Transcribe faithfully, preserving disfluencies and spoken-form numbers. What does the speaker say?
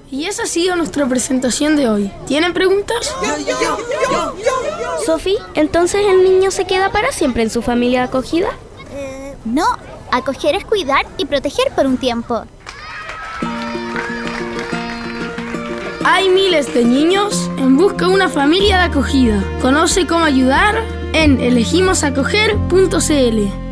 Y esa ha sido nuestra presentación de hoy. ¿Tienen preguntas? Yo, yo, yo, yo, yo. Sofi, ¿entonces el niño se queda para siempre en su familia de acogida? Eh, no, acoger es cuidar y proteger por un tiempo. Hay miles de niños en busca de una familia de acogida. Conoce cómo ayudar en elegimos acoger punto c l.